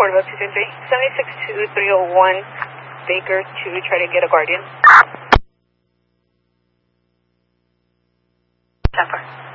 Portable 223, 762-301 Baker to try to get a guardian. 10-4.